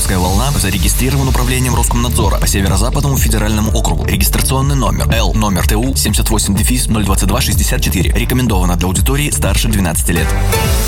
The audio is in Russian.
«Комсомольская волна» зарегистрирован управлением Роскомнадзора по Северо-Западному федеральному округу. Регистрационный номер Л номер ТУ 78-022-64. Рекомендовано для аудитории старше 12 лет.